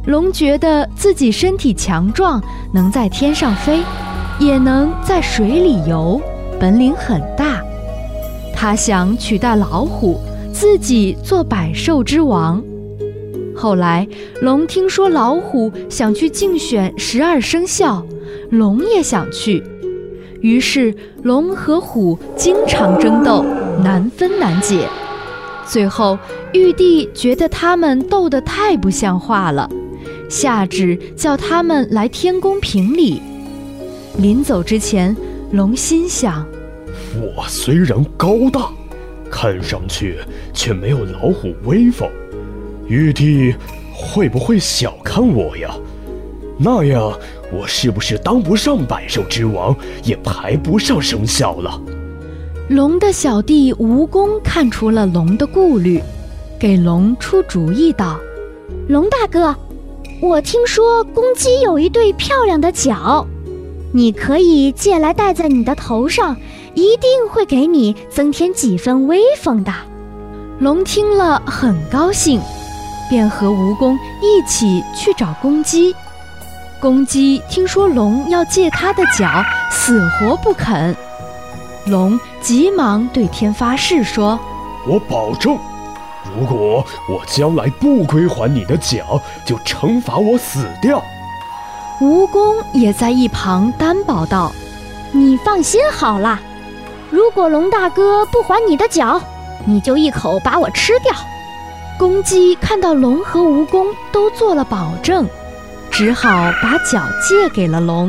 龙觉得自己身体强壮，能在天上飞，也能在水里游，本领很大。他想取代老虎，自己做百兽之王。后来，龙听说老虎想去竞选12生肖，龙也想去。于是，龙和虎经常争斗，难分难解。最后，玉帝觉得他们斗得太不像话了，下旨叫他们来天宫评理。临走之前，龙心想： 我虽然高大，看上去却没有老虎威风，玉帝会不会小看我呀？那样我是不是当不上百兽之王，也排不上生肖了？ 龙的小弟蜈蚣看出了龙的顾虑，给龙出主意道： 龙大哥，我听说公鸡有一对漂亮的角，你可以借来戴在你的头上，一定会给你增添几分威风的。 龙听了很高兴，便和蜈蚣一起去找公鸡。公鸡听说龙要借他的角，死活不肯。龙急忙对天发誓说： 我保证，如果我将来不归还你的角，就惩罚我死掉。 蜈蚣也在一旁担保道： 你放心好了，如果龙大哥不还你的角，你就一口把我吃掉。 公鸡看到龙和蜈蚣都做了保证，只好把角借给了龙。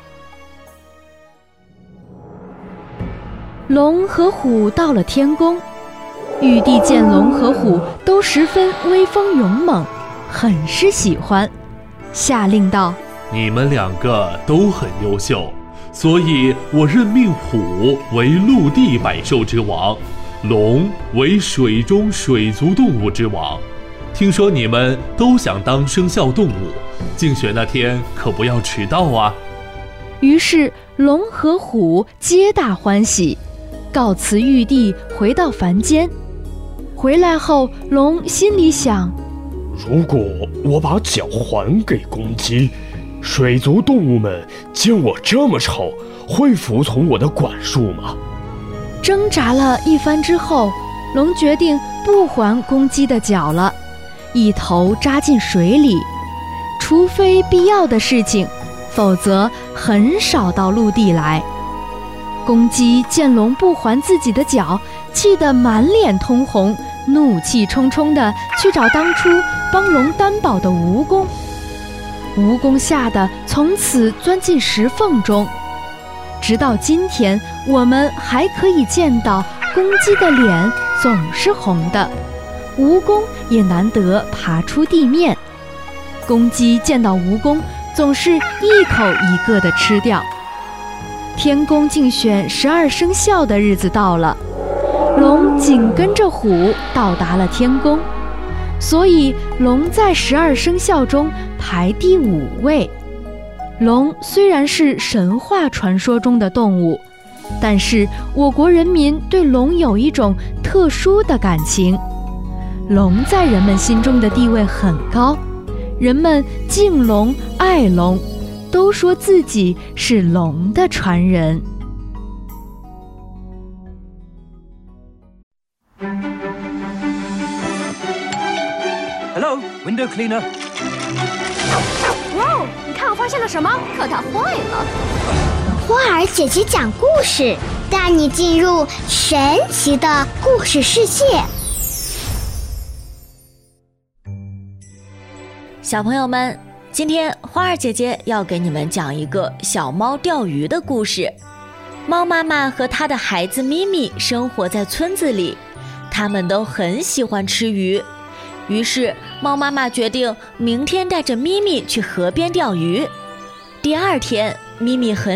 龙和虎到了天宫，玉帝见龙和虎都十分威风勇猛，很是喜欢，下令道： 你们2个都很优秀，所以我任命虎为陆地百兽之王，龙为水中水族动物之王。听说你们都想当生肖动物，竞选那天可不要迟到啊。 于是龙和虎皆大欢喜，告辞玉帝，回到凡间。回来后，龙心里想： 如果我把角还给公鸡，水族动物们见我这么丑，会服从我的管束吗？ 挣扎了一番之后，龙决定不还公鸡的角了，一头扎进水里，除非必要的事情，否则很少到陆地来。公鸡见龙不还自己的角，气得满脸通红，怒气冲冲地去找当初帮龙担保的蜈蚣。蜈蚣吓得从此钻进石缝中。直到今天，我们还可以见到公鸡的脸总是红的，蜈蚣也难得爬出地面。公鸡见到蜈蚣，总是一口一个地吃掉。天宫竞选12生肖的日子到了，龙紧跟着虎到达了天宫，所以龙在12生肖中排第5位。龙虽然是神话传说中的动物，但是我国人民对龙有一种特殊的感情。龙在人们心中的地位很高，人们敬龙爱龙，都说自己是龙的传人。 Hello, window cleaner. 哇哦，你看我发现了什么？可它坏了。 花儿姐姐讲故事，带你进入神奇的故事世界。 小朋友们，今天花儿姐姐要给你们讲一个小猫钓鱼的故事。猫妈妈和她的孩子咪咪生活在村子里，他们都很喜欢吃鱼。于是猫妈妈决定明天带着咪咪去河边钓鱼。第二天，咪咪很